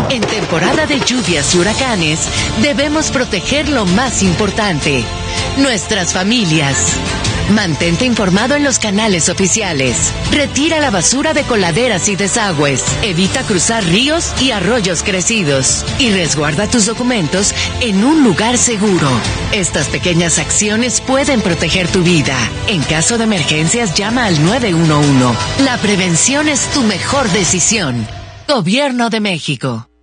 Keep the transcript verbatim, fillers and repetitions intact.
En temporada de lluvias y huracanes, debemos proteger lo más importante, nuestras familias. Mantente informado en los canales oficiales. Retira la basura de coladeras y desagües. Evita cruzar ríos y arroyos crecidos. Y resguarda tus documentos en un lugar seguro. Estas pequeñas acciones pueden proteger tu vida. En caso de emergencias, llama al nueve uno uno. La prevención es tu mejor decisión. Gobierno de México.